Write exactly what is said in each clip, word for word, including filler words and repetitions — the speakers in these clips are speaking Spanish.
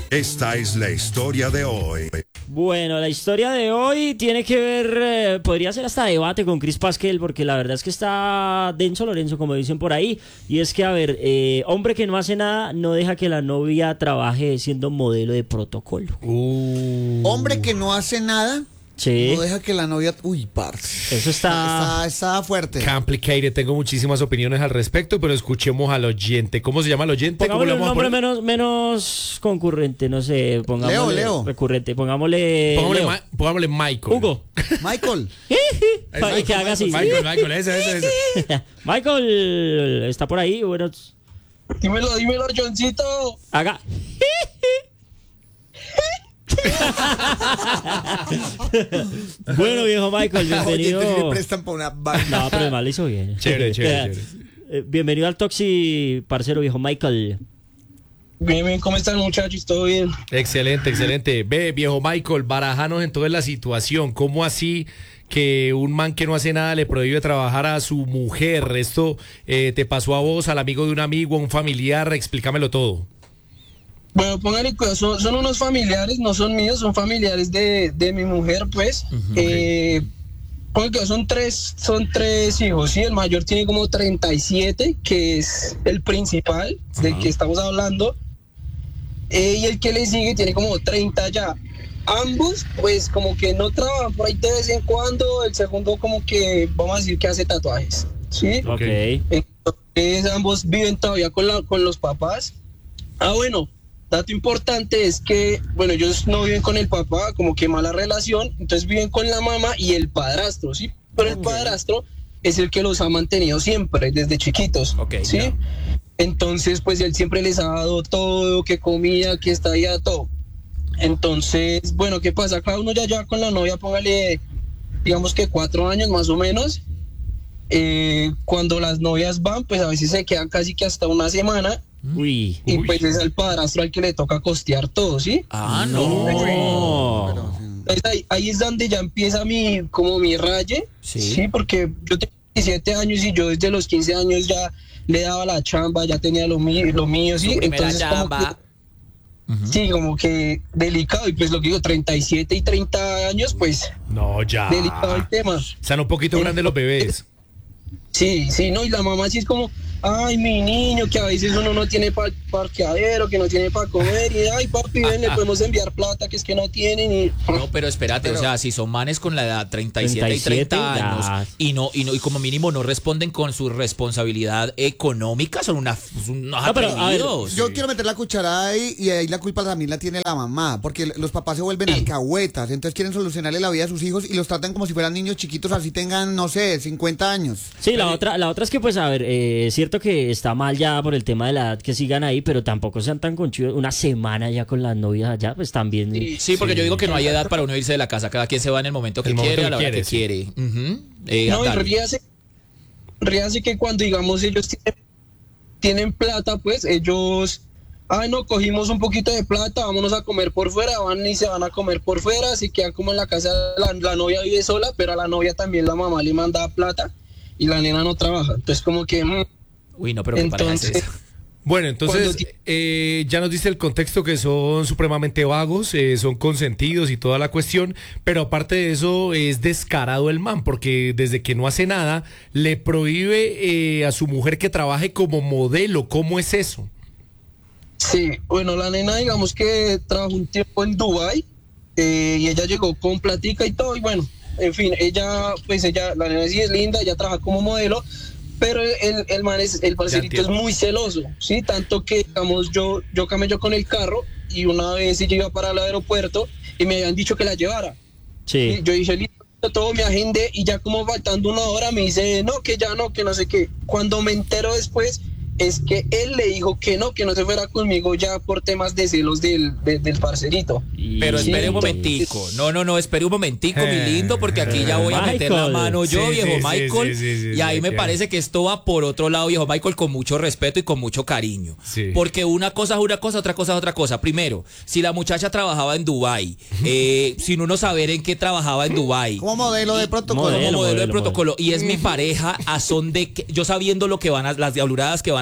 Esta es la historia de hoy. Bueno, la historia de hoy tiene que ver, eh, podría ser hasta debate con Chris Pasquel, porque la verdad es que está denso Lorenzo, como dicen por ahí. Y es que, a ver, eh, hombre que no hace nada no deja que la novia trabaje siendo modelo de protocolo. Uh. Hombre que no hace nada. Sí. No deja que la novia... Uy, parce. Eso está... Está, está fuerte. Complicated. Tengo muchísimas opiniones al respecto, pero escuchemos al oyente. ¿Cómo se llama el oyente? Pongámosle un ¿Cómo le nombre vamos a poner? menos, menos concurrente, no sé, pongámosle... Leo, Leo. Recurrente, pongámosle... Pongámosle, Leo. Ma- pongámosle Michael. Hugo. Michael. Y que haga así. Michael, Michael, ese, ese, ese. Michael, está por ahí, bueno... Dímelo, dímelo, Johncito. Haga... Bueno, viejo Michael, bienvenido. Oyentes sí le prestan para una banda. No, pero además lo hizo bien. Chévere, chévere, chévere. Eh, Bienvenido al Toxi, parcero viejo Michael. Bien, bien, ¿cómo están, muchachos? ¿Todo bien? Excelente, excelente. Ve, viejo Michael, barajanos en toda la situación. ¿Cómo así que un man que no hace nada le prohíbe trabajar a su mujer? ¿Esto eh, te pasó a vos, al amigo de un amigo, a un familiar? Explícamelo todo. Bueno, pónganle cuidado, son, son unos familiares, no son míos, son familiares de, de mi mujer, pues. Uh-huh. Eh, pónganle cuidado, son tres, son tres hijos, ¿sí? El mayor tiene como treinta y siete, que es el principal uh-huh. del que estamos hablando. Eh, y el que le sigue tiene como treinta ya. Ambos, pues, como que no trabajan por ahí de vez en cuando. El segundo, como que, vamos a decir que hace tatuajes, ¿sí? Ok. Entonces, ambos viven todavía con, la, con los papás. Ah, bueno, dato importante es que, bueno, ellos no viven con el papá, como que mala relación. Entonces, viven con la mamá y el padrastro, ¿sí? Pero el padrastro es el que los ha mantenido siempre, desde chiquitos, okay, ¿sí? Yeah. Entonces, pues él siempre les ha dado todo, que comida, que estadía, todo. Entonces, bueno, ¿qué pasa? Cada uno ya lleva con la novia, póngale, digamos que cuatro años más o menos. Eh, cuando las novias van, pues a veces se quedan casi que hasta una semana. Uy. Y Uy. pues es el padrastro al que le toca costear todo, ¿sí? Ah, no. Pero, Entonces, ahí, ahí es donde ya empieza mi, como mi raye, Sí. ¿sí? Porque yo tengo diecisiete años y yo desde los quince años ya le daba la chamba, ya tenía lo mío, lo mío, ¿sí? Entonces, como que, uh-huh. sí, como que delicado, y pues lo que digo, treinta y siete y treinta años, pues no, ya. delicado el tema. Están un poquito grandes los bebés. Sí, sí, no, y la mamá sí es como, ay, mi niño, que a veces uno no tiene pa- parqueadero, que no tiene para comer, y ay, papi, ven, le podemos enviar plata, que es que no tienen, y... No, pero espérate, Pero- o sea, si son manes con la edad treinta y siete y treinta y siete, treinta ya. años y no, y no, y como mínimo no responden con su responsabilidad económica, son una, unos No, pero, a ver, atrevidos. yo quiero meter la cucharada ahí y ahí la culpa también la tiene la mamá, porque los papás se vuelven alcahuetas, entonces quieren solucionarle la vida a sus hijos y los tratan como si fueran niños chiquitos, así tengan, no sé, cincuenta años. Sí, la otra, la otra es que, pues, a ver, eh, es cierto que está mal ya por el tema de la edad que sigan ahí, pero tampoco sean tan conchudos. Una semana ya con las novias allá, pues también. Sí. Sí, porque yo digo que no hay edad para uno irse de la casa, cada quien se va en el momento que El momento quiere, que a la hora quiere, que sí. quiere. Ujú. Eh, No, y dale. ríase, ríase que cuando, digamos, ellos tienen, tienen plata, pues ellos, ay, no, cogimos un poquito de plata, vámonos a comer por fuera, van y se van a comer por fuera, se quedan como en la casa, la, la novia vive sola, pero a la novia también la mamá le manda plata y la nena no trabaja. Entonces, como que... mm, Uy, no, pero qué pareja es entonces... esa. Bueno, entonces Cuando ti- eh, ya nos dice el contexto que son supremamente vagos, eh, son consentidos y toda la cuestión, pero aparte de eso es descarado el man, porque desde que no hace nada le prohíbe eh, a su mujer que trabaje como modelo. ¿Cómo es eso? Sí, bueno, la nena, digamos que trabajó un tiempo en Dubái eh, y ella llegó con platica y todo, y bueno, en fin, ella, pues ella, la nena sí es linda, ella trabaja como modelo, pero el, el man es, el parcerito es muy celoso, ¿sí? Tanto que, digamos, yo, yo camello con el carro y una vez ella iba para el aeropuerto y me habían dicho que la llevara. Sí. Y yo dije, listo, todo me agendé y ya como faltando una hora me dice, no, que ya no, que no sé qué. Cuando me entero después es que él le dijo que no, que no se fuera conmigo ya por temas de celos del, de- del parcerito. Y- Pero Sí, espere un entonces- momentico. No, no, no, espere un momentico, mi Eh, lindo, porque aquí ya voy a meter la Michael. mano yo, Sí, viejo sí, sí, Michael. sí, sí, sí, y ahí sí, me claro. parece que esto va por otro lado, viejo Michael, con mucho respeto y con mucho cariño. Sí. Porque una cosa es una cosa, otra cosa es otra cosa. Primero, si la muchacha trabajaba en Dubái, eh, sin uno saber en qué trabajaba en Dubái. Como modelo de protocolo. Como Modelo, modelo, de modelo, protocolo y es mi pareja a son de que yo sabiendo lo que van a las diabluradas que van a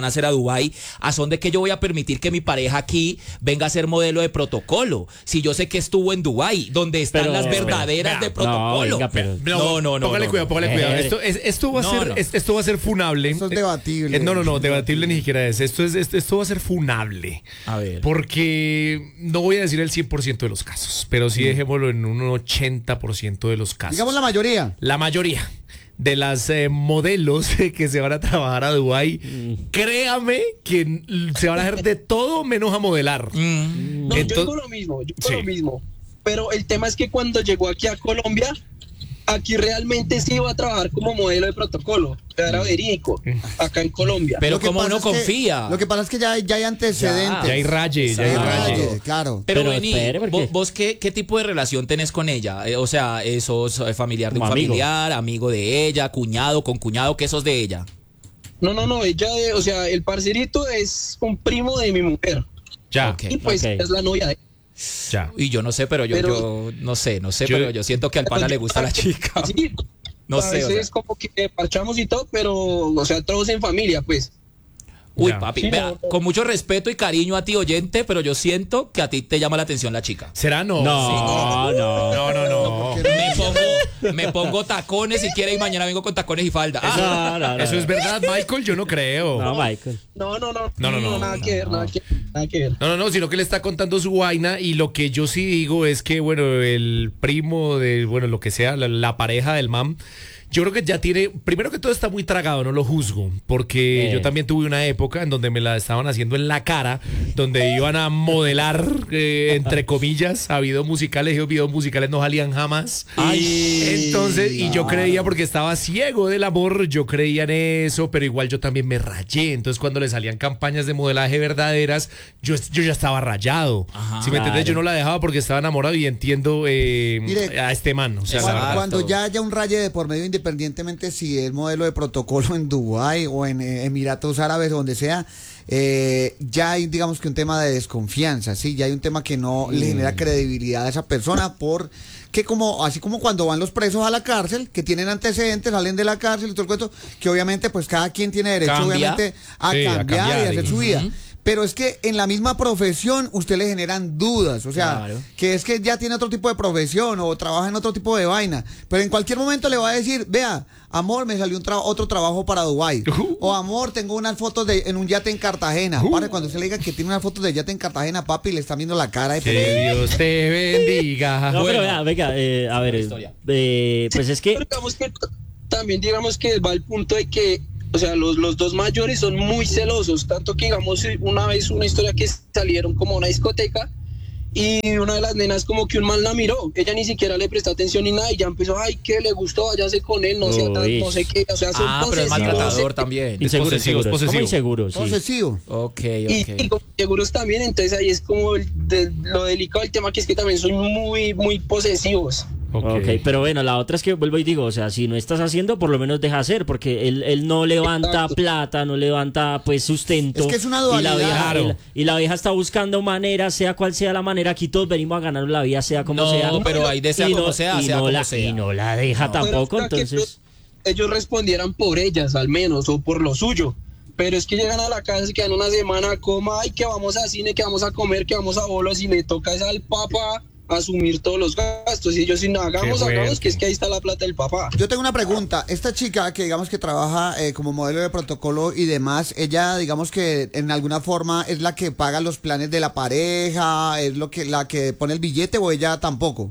van a hacer a Dubái, a son de que yo voy a permitir que mi pareja aquí venga a ser modelo de protocolo. Si yo sé que estuvo en Dubái, donde están Pero, las verdaderas vea, de protocolo. no, venga, pero- no, no, no. Póngale no, cuidado, no. póngale Eh, cuidado. eh. Esto, es- esto va a No, ser, no. es- esto va a ser funable. Eso es Eh, debatible. eh, no, no, no, debatible ni siquiera es. Esto es, esto, esto va a ser funable. A ver. Porque no voy a decir el cien por ciento de los casos, pero sí dejémoslo en un ochenta por ciento de los casos. Digamos la mayoría. La mayoría de las eh, modelos que se van a trabajar a Dubái, créame que n- se van a hacer de todo menos a modelar. Mm. No, yo Entonces- digo lo mismo, yo digo Sí. lo mismo. Pero el tema es que cuando llegó aquí a Colombia, aquí realmente sí iba a trabajar como modelo de protocolo. Era verídico, acá en Colombia. Pero Lo que como pasa uno es que- confía. Lo que pasa es que ya, ya hay antecedentes. Ya hay raye, ya hay Ya hay raye. raye, claro. Pero, Pero vení, espere, porque- vos, vos qué, qué tipo de relación tenés con ella? Eh, o sea, eh, ¿sos eh, familiar de un Como amigo. familiar, amigo de ella, cuñado, con cuñado, ¿qué sos de ella? No, no, no, ella, eh, o sea, el parcerito es un primo de mi mujer. Ya, Ok. Y pues ok. es la novia de él. ya. Y yo no sé, pero yo, Pero- yo no sé, no sé, Yo- pero yo siento que al pana le gusta la chica. Sí, No a sé, o veces sea. como que parchamos y todo, pero, o sea, todos en familia, pues. Uy, Ya. papi, Sí, vea, no, no. con mucho respeto y cariño a ti oyente, pero yo siento que a ti te llama la atención la chica. ¿Será no? No, no. No, no, no. Me pongo, me pongo tacones si quiere y mañana vengo con tacones y falda. Ah, No, no, no. Eso es verdad, Michael, yo no creo. No, Michael. No, no, no, No, no, no, nada no, que ver, nada que nada que ver. No, no, no, sino que le está contando su vaina y lo que yo sí digo es que, bueno, el primo de, bueno, lo que sea, la, la pareja del mam, yo creo que ya tiene, primero que todo está muy tragado, no lo juzgo, porque Eh. yo también tuve una época en donde me la estaban haciendo en la cara, donde iban a modelar, eh, entre comillas, a videos musicales y los videos musicales no salían jamás. Ay, Entonces, y yo claro. creía, porque estaba ciego del amor, yo creía en eso, pero igual yo también me rayé. Entonces, cuando le salían campañas de modelaje verdaderas, yo, yo ya estaba rayado. Ajá. Si me entendés, Claro. yo no la dejaba porque estaba enamorado y entiendo eh, Mire, a este man. O sea, la Cuando, verdad. cuando ya haya un raye de por medio, independientemente si es modelo de protocolo en Dubái o en eh, Emiratos Árabes o donde sea, eh, ya hay, digamos que un tema de desconfianza, ¿sí? Ya hay un tema que no le genera credibilidad a esa persona por que como, así como cuando van los presos a la cárcel, que tienen antecedentes, salen de la cárcel y todo el cuento, que obviamente pues cada quien tiene derecho Cambia. obviamente a, Sí, a cambiar cambiar y a hacer y- su vida. Pero es que en la misma profesión usted le generan dudas, o sea, Claro. que es que ya tiene otro tipo de profesión o trabaja en otro tipo de vaina, pero en cualquier momento le va a decir, vea, amor, me salió un tra- otro trabajo para Dubái, o amor, tengo unas fotos de en un yate en Cartagena. Para cuando usted le diga que tiene unas fotos de yate en Cartagena, papi, le está viendo la cara de Que Dios te bendiga. No, Bueno. pero vea, venga, eh, a ver, historia. eh, pues es que... Pero digamos que también digamos que va al punto de que, o sea, los, los dos mayores son muy celosos, tanto que digamos una vez una historia que salieron como a una discoteca y una de las nenas como que un man la miró, ella ni siquiera le prestó atención ni nada y ya empezó, ay, que le gustó, váyase con él, no sea tan, Uy. no sé qué, o sea, son Ah, pero es posesivos, maltratador eh, también. Inseguro, posesivo, es inseguro. posesivo. Como inseguro, sí. posesivo. Ok, y, ok. y como seguros también, entonces ahí es como el- de- lo delicado del tema, que es que también son muy, muy posesivos. Ok. Ok, pero bueno, la otra es que vuelvo y digo, o sea, si no estás haciendo, por lo menos deja hacer, porque él, él no levanta Exacto. plata, no levanta pues sustento. Es que es una Y la dualidad. vieja, Claro. y la, y la vieja está buscando maneras, sea cual sea la manera, aquí todos venimos a ganar la vida, sea como No, sea. pero ahí de sea Y como no- sea, y sea no como la, sea. Y no la deja Pero tampoco, para que entonces... ellos, ellos respondieran por ellas al menos o por lo suyo, pero es que llegan a la casa, se quedan una semana, coma, ay, que vamos a cine, que vamos a comer, que vamos a bolos y le toca es al papá asumir todos los gastos y ellos si no hagamos, Qué hagamos, fuerte. que es que ahí está la plata del papá. Yo tengo una pregunta. Esta chica que digamos que trabaja eh, como modelo de protocolo y demás, ella digamos que en alguna forma es la que paga los planes de la pareja, es lo que la que pone el billete o ella tampoco.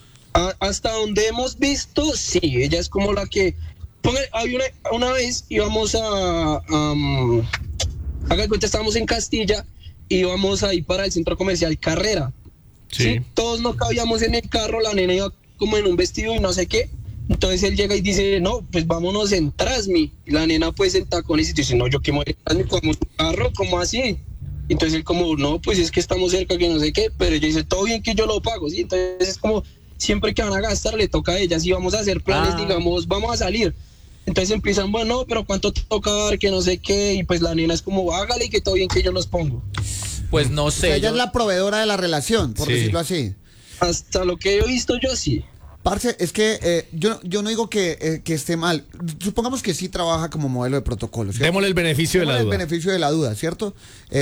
A- hasta donde hemos visto, sí, ella es como la que... Ponga, hay una, una vez íbamos a... Um, haga de cuenta, estábamos en Castilla y íbamos ahí para el centro comercial Carrera. Sí. Sí, todos no cabíamos en el carro, la nena iba como en un vestido y no sé qué. Entonces él llega y dice, no, pues vámonos en Trasmi. Y la nena pues en tacones y dice, no, yo que me voy en Trasmi, como un carro, ¿cómo así? Entonces él como, no, pues es que estamos cerca, que no sé qué. Pero ella dice, todo bien que yo lo pago, ¿sí? Entonces es como, siempre que van a gastar le toca a ella. Si vamos a hacer planes, Ah. digamos, vamos a salir. Entonces empiezan, bueno, pero ¿cuánto toca dar? Que no sé qué. Y pues la nena es como, hágale que todo bien que yo los pongo. Pues no O sea, sé. ella yo- es la proveedora de la relación, por Sí. decirlo así. Hasta lo que he visto yo sí. Parce, es que eh, yo, yo no digo que, eh, que esté mal. Supongamos que sí trabaja como modelo de protocolo, ¿cierto? Démosle el beneficio Démosle de la duda. el beneficio de la duda, ¿cierto?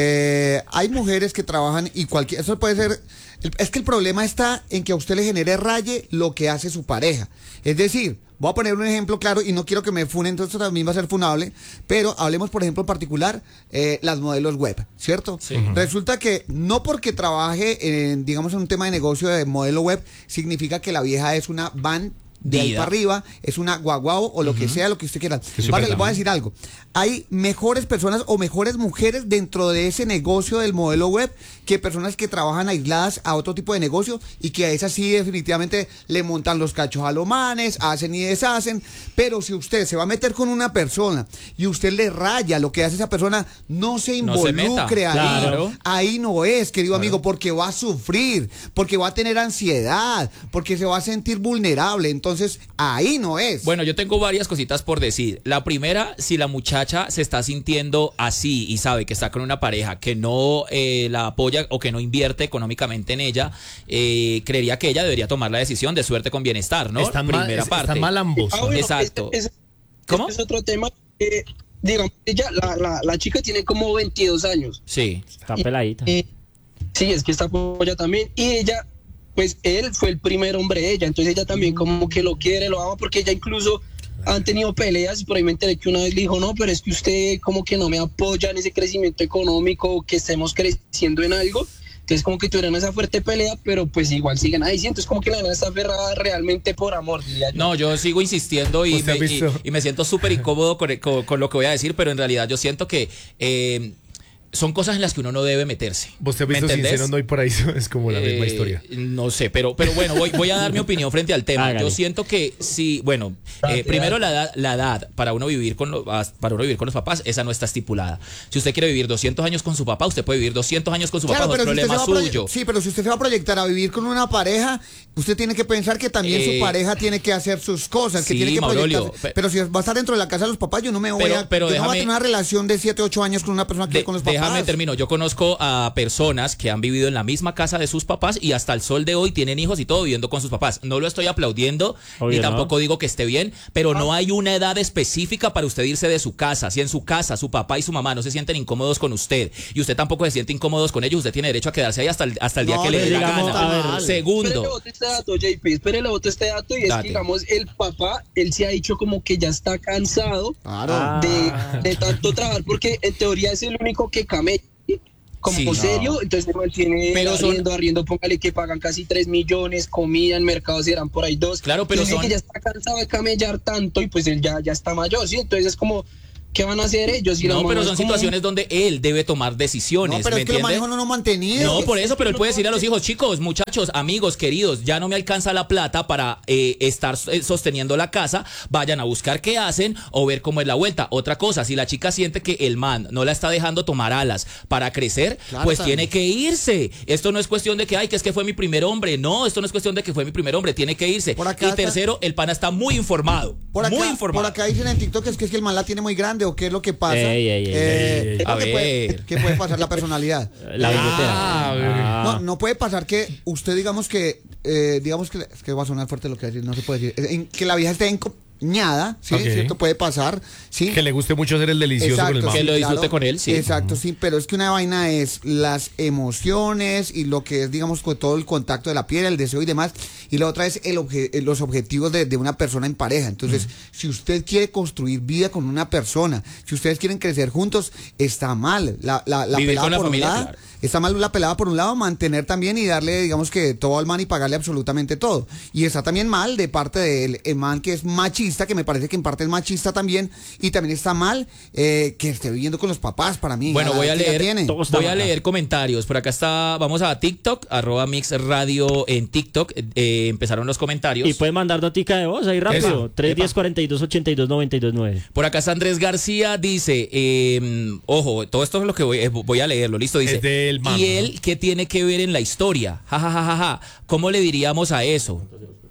Eh, hay mujeres que trabajan y cualquier... Eso puede ser... el- Es que el problema está en que a usted le genere raye lo que hace su pareja. Es decir, voy a poner un ejemplo claro y no quiero que me funen, entonces también va a ser funable, pero hablemos, por ejemplo, en particular, eh, las modelos web, ¿cierto? Sí. Resulta que no porque trabaje en, digamos, en un tema de negocio de modelo web, significa que la vieja es una van de ahí Vida. para arriba, es una guaguao o lo que sea, lo que usted quiera. Es Vale, súper le voy a gama. decir algo. Hay mejores personas o mejores mujeres dentro de ese negocio del modelo web que personas que trabajan aisladas a otro tipo de negocio y que a esas sí definitivamente le montan los cachos a los manes, hacen y deshacen. Pero si usted se va a meter con una persona y usted le raya lo que hace esa persona, no se No se involucre meta. ahí. Claro. Ahí no es, querido amigo, porque va a sufrir, porque va a tener ansiedad, porque se va a sentir vulnerable. Entonces, ahí no es. Bueno, yo tengo varias cositas por decir. La primera, si la muchacha se está sintiendo así y sabe que está con una pareja que no eh, la apoya o que no invierte económicamente en ella, eh, creería que ella debería tomar la decisión de suerte con bienestar, ¿no? Están mal, Primera es- parte. están mal ambos. Ah, bueno, Exacto. ese- ese- ¿Cómo? ese es otro tema. Eh, digamos, ella, la, la, la chica tiene como veintidós años. Sí. Está peladita. Y, sí, es que está polla también. Y ella, pues él fue el primer hombre de ella. Entonces ella también como que lo quiere, lo ama, porque ella incluso han tenido peleas y por ahí me enteré que una vez le dijo, no, pero es que usted como que no me apoya en ese crecimiento económico, que estemos creciendo en algo. Entonces como que tuvieron esa fuerte pelea, pero pues igual siguen ahí. Sí, entonces como que la nena está aferrada realmente por amor, diría yo. No, yo sigo insistiendo y, ¿Usted me, ha y, visto? y me siento súper incómodo con, con- con lo que voy a decir, pero en realidad yo siento que eh, son cosas en las que uno no debe meterse. Vos te has ¿Me visto entendés? sincero, no hay por ahí, es como la misma Eh, historia. No sé, pero, pero bueno, voy, voy a dar mi opinión frente al tema. Hágale. Yo siento que sí, bueno, eh, primero la edad, la edad para uno vivir con lo- para uno vivir con los papás, esa no está estipulada. Si usted quiere vivir doscientos años con su papá, usted puede vivir doscientos años con su papá, no es si usted problema se va a proye- suyo. Sí, pero si usted se va a proyectar a vivir con una pareja, usted tiene que pensar que también Eh, su pareja tiene que hacer sus cosas, que sí, tiene que Maurolio, proyectarse. pe- Pero si va a estar dentro de la casa de los papás, yo no me voy Pero- a, pero yo no voy a déjame- tener una relación de siete, ocho años con una persona que De- vive con los papás. déjame termino. Yo conozco a personas que han vivido en la misma casa de sus papás y hasta el sol de hoy tienen hijos y todo viviendo con sus papás. No lo estoy aplaudiendo Obvio, ni ¿no? tampoco digo que esté bien, pero no hay una edad específica para usted irse de su casa. Si en su casa su papá y su mamá no se sienten incómodos con usted y usted tampoco se siente incómodos con ellos, usted tiene derecho a quedarse ahí hasta el, hasta el día No, que le dé la digamos, gana. a ver, Espérele, Segundo, bote este dato, J P, espérele, bote este dato y es Date. que, digamos, el papá, él se ha dicho como que ya está cansado Claro. Ah. de, de tanto trabajar, porque en teoría es el único que camella, como Sí, no. serio, entonces se mantiene Pero son- arriendo, arriendo, póngale que pagan casi tres millones, comida en mercados eran por ahí dos. Claro, pero Entonces, son- que ya está cansado de camellar tanto y pues él ya, ya está mayor, ¿sí? Entonces es como, ¿qué van a hacer ellos? Y la no, mamá pero es son como- situaciones donde él debe tomar decisiones. No, pero ¿me es que lo entiende? manejo no, no mantenido. No, por eso, pero él puede decirle a los hijos, chicos, muchachos, amigos, queridos, ya no me alcanza la plata para eh, estar eh, sosteniendo la casa, vayan a buscar qué hacen o ver cómo es la vuelta. Otra cosa, si la chica siente que el man no la está dejando tomar alas para crecer, Claro, pues también. tiene que irse. Esto no es cuestión de que, ay, que es que fue mi primer hombre. No, esto no es cuestión de que fue mi primer hombre, tiene que irse. Por acá Y está- tercero, el pana está muy informado. Por acá, muy informado. por acá dicen en TikTok que es que, es que el man la tiene muy grande o qué es lo que pasa. Ey, ey, ey, Eh, ey, ey. ¿cómo A que puede- ver. ¿Qué puede pasar la personalidad? La billetera. Ah, Ah. No, no puede pasar que usted digamos que, eh, digamos que, es que va a sonar fuerte lo que voy a decir, no se puede decir, en- que la vieja esté encoñada, ¿sí? Ok. ¿Cierto? Puede pasar, ¿sí? Que le guste mucho hacer el delicioso con el Que mamá. lo disfrute con él, sí. Exacto, sí, pero es que una vaina es las emociones y lo que es, digamos, con todo el contacto de la piel, el deseo y demás, y la otra es el obje- eh, los objetivos de, de una persona en pareja. Entonces, si usted quiere construir vida con una persona, si ustedes quieren crecer juntos, está mal. La, la, la Vivir pelada con la por familia, un lado, claro. está mal la pelada por un lado, mantener también y darle, digamos que todo al man y pagarle absolutamente todo. Y está también mal de parte del el man que es machista, que me parece que en parte es machista también, y también está mal eh, que esté viviendo con los papás, para mí. Bueno, la voy edad a que ya leer, tiene. Todo está voy a mal. leer comentarios. Por acá está, vamos a TikTok, arroba Mix Radio en TikTok. Eh, empezaron los comentarios. Y puede mandar notica de voz ahí rápido. Epa, tres diez, cuarenta y dos, ochenta y dos, noventa y dos, nueve. Por acá está Andrés García, dice, eh, ojo, todo esto es lo que voy, eh, voy a leerlo, listo, dice. Es del mamá, ¿Y él ¿no? qué tiene que ver en la historia? Ja, ja, ja, ja, ja. ¿Cómo le diríamos a eso?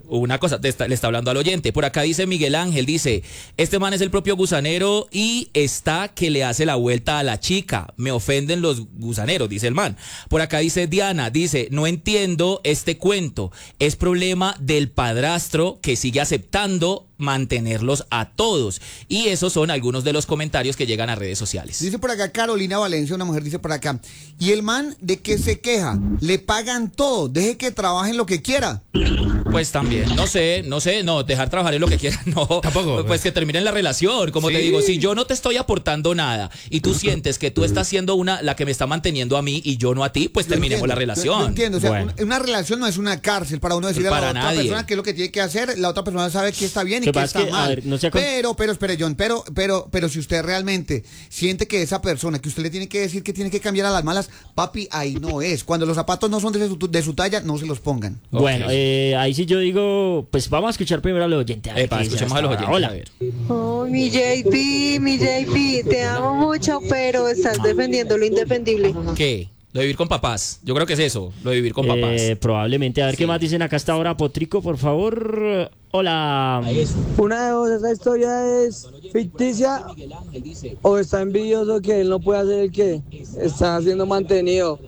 una cosa, te está, le está hablando al oyente. Por acá dice Miguel Ángel, dice, este man es el propio gusanero y está que le hace la vuelta a la chica. Me ofenden los gusaneros, dice el man. Por acá dice Diana, dice, no entiendo este cuento. Es problema del padrastro que sigue aceptando mantenerlos a todos. Y esos son algunos de los comentarios que llegan a redes sociales. Dice por acá Carolina Valencia, una mujer dice por acá, ¿y el man de qué se queja? Le pagan todo, deje que trabajen lo que quiera. Pues también, no sé, no sé, no, dejar trabajar en lo que quieran, no. Tampoco. Pues que terminen la relación, como Sí. te digo, si yo no te estoy aportando nada y tú sientes que tú estás siendo una, la que me está manteniendo a mí y yo no a ti, pues Lo terminemos entiendo, la relación. Lo, lo entiendo, o sea, Bueno. una, una relación no es una cárcel para uno decirle Para a la nadie. otra persona qué es lo que tiene que hacer, la otra persona sabe qué está bien y Lo qué que está pasa es que, a mal. ver, no se acon- Pero, pero, espere, John, pero, pero, pero si usted realmente siente que esa persona, que usted le tiene que decir que tiene que cambiar a las malas, papi, ahí no es. Cuando los zapatos no son de su, de su talla, no se los pongan. Bueno, Ok. eh, ahí sí yo digo, pues vamos a escuchar primero a los oyentes. a ver Epa, qué dice escuchemos a los hasta oyentes. ahora. A ver. Oh, mi J P, mi J P, te amo mucho, pero estás defendiendo lo indefendible. ¿Qué? Lo de vivir con papás. Yo creo que es eso, lo de vivir con papás. Eh, probablemente. A ver Sí. qué más dicen acá hasta ahora. Potrico, por favor. Hola. Una de dos, esa historia es ficticia o está envidioso que él no puede hacer el que está siendo mantenido.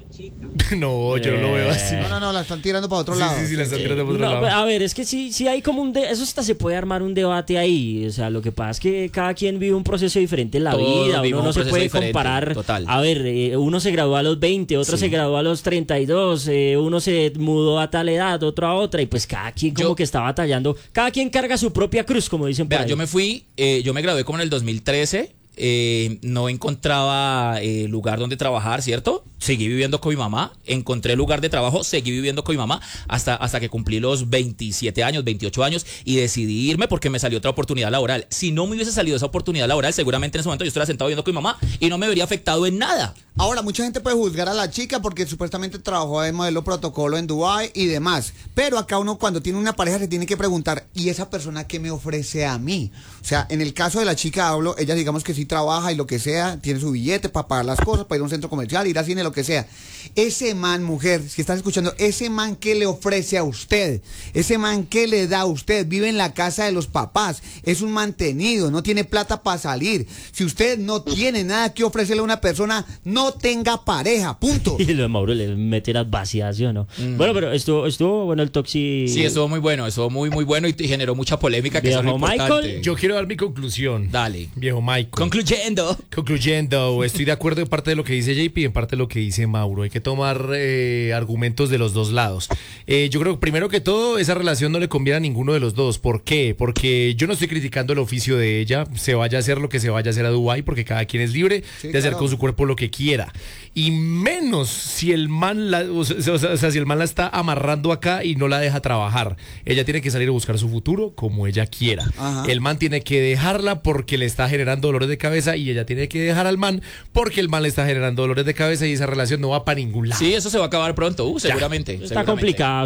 No, yo no lo veo así. No, no, no, la están tirando para otro Sí, lado. sí, sí, la están tirando por otro No, lado. a ver, es que sí, sí hay como un... de- eso hasta se puede armar un debate ahí. O sea, lo que pasa es que cada quien vive un proceso diferente en la Todos vida. vivimos Uno no un se proceso puede diferente, comparar. total. A ver, eh, uno se graduó a los veinte, otro Sí. se graduó a los treinta y dos, eh, uno se mudó a tal edad, otro a otra. Y pues cada quien como Yo- que está batallando. Cada quien carga su propia cruz, como dicen por Vea, ahí. yo me fui, eh, yo me gradué como en el dos mil trece, eh, no encontraba eh, lugar donde trabajar, ¿cierto? Seguí viviendo con mi mamá, encontré lugar de trabajo, seguí viviendo con mi mamá hasta, hasta que cumplí los veintisiete años, veintiocho años y decidí irme porque me salió otra oportunidad laboral. Si no me hubiese salido esa oportunidad laboral, seguramente en ese momento yo estaría sentado viviendo con mi mamá y no me vería afectado en nada. Ahora, mucha gente puede juzgar a la chica porque supuestamente trabajó de modelo protocolo en Dubái y demás. Pero acá uno cuando tiene una pareja se tiene que preguntar, ¿y esa persona qué me ofrece a mí? O sea, en el caso de la chica hablo, ella digamos que sí trabaja y lo que sea, tiene su billete para pagar las cosas, para ir a un centro comercial, ir al cine, lo que sea. Ese man, mujer, si estás escuchando, ese man ¿qué le ofrece a usted? Ese man ¿qué le da a usted? Vive en la casa de los papás, es un mantenido, no tiene plata para salir. Si usted no tiene nada que ofrecerle a una persona, no tenga pareja, punto. Y lo de Mauro le mete las vacías, ¿sí o no? Bueno, pero estuvo, estuvo bueno el Toxi. Sí, estuvo muy bueno, estuvo muy, muy bueno y te generó mucha polémica, que eso es lo Viejo Michael, importante. Yo quiero dar mi conclusión. Dale. Viejo Michael. Concluyendo. Concluyendo, estoy de acuerdo en parte de lo que dice J P y en parte de lo que dice Mauro. Hay que tomar eh, argumentos de los dos lados. Eh, yo creo que primero que todo, esa relación no le conviene a ninguno de los dos. ¿Por qué? Porque yo no estoy criticando el oficio de ella. Se vaya a hacer lo que se vaya a hacer a Dubái, porque cada quien es libre Sí, de hacer claro. con su cuerpo lo que quiera. Y menos si el man la, o sea, o sea, o sea, si el man la está amarrando acá y no la deja trabajar. Ella tiene que salir a buscar su futuro como ella quiera. Ajá. El man tiene que dejarla porque le está generando dolores de cabeza y ella tiene que dejar al man porque el man le está generando dolores de cabeza y esa relación no va para ningún lado. Sí, eso se va a acabar pronto, uh, seguramente. está seguramente. complicado.